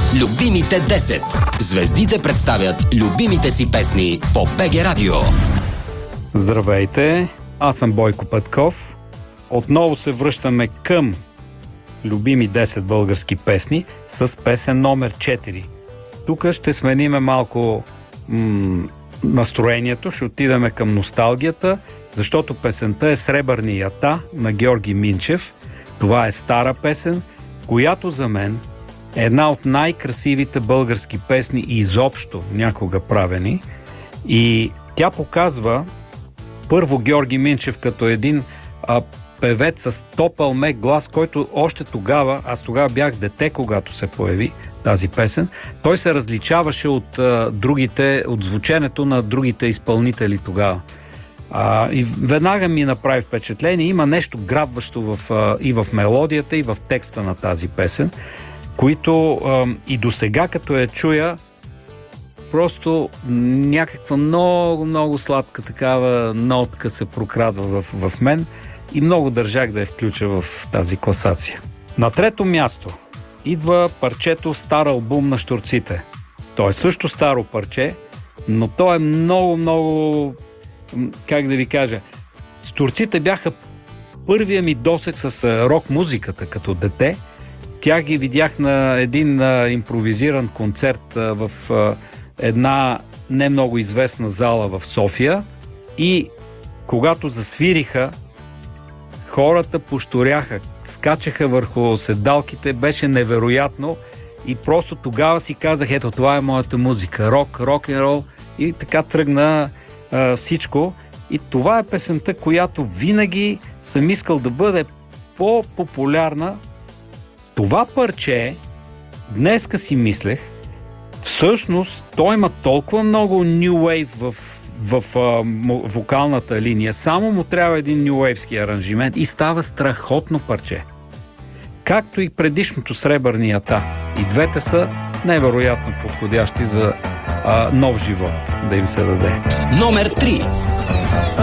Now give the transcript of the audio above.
Любимите 10. Звездите представят любимите си песни по БГ Радио. Здравейте, аз съм Бойко Петков. Отново се връщаме към любими 10 български песни с песен номер 4. Тук ще смениме малко настроението, ще отидеме към носталгията, защото песента е Сребърни ята на Георги Минчев. Това е стара песен, която за мен е една от най-красивите български песни изобщо някога правени. И тя показва първо Георги Минчев като един певец с топъл мек глас, който още тогава, аз тогава бях дете, когато се появи тази песен, той се различаваше от другите, от звученето на другите изпълнители тогава. И веднага ми направи впечатление, има нещо грабващо и в мелодията, и в текста на тази песен, които и до сега, като я чуя, просто някаква много сладка такава нотка се прокрадва в мен и много държах да я включа в тази класация. На трето място идва парчето Стар албум на Щурците. То е също старо парче, но то е много, как да ви кажа, Щурците бяха първия ми досег с рок музиката като дете. Тях ги видях на един импровизиран концерт в една не много известна зала в София и когато засвириха, хората пощуряха, скачаха върху седалките, беше невероятно и просто тогава си казах, ето това е моята музика, рок-н-рол и така тръгна всичко. И това е песента, която винаги съм искал да бъде по-популярна. Това парче, днеска си мислех, всъщност той има толкова много New Wave в вокалната линия, само му трябва един New Wave-ски аранжимент и става страхотно парче. Както и предишното Сребърни ята. И двете са невероятно подходящи за нов живот да им се даде. Номер 3.